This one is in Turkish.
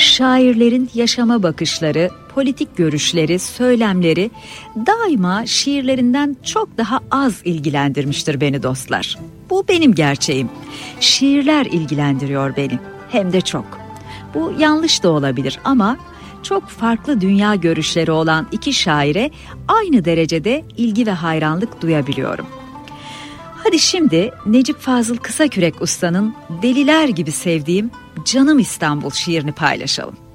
Şairlerin yaşama bakışları, politik görüşleri, söylemleri daima şiirlerinden çok daha az ilgilendirmiştir beni dostlar. Bu benim gerçeğim. Şiirler ilgilendiriyor beni, hem de çok. Bu yanlış da olabilir ama çok farklı dünya görüşleri olan iki şaire aynı derecede ilgi ve hayranlık duyabiliyorum. Hadi şimdi Necip Fazıl Kısakürek Usta'nın deliler gibi sevdiğim Canım İstanbul şiirini paylaşalım.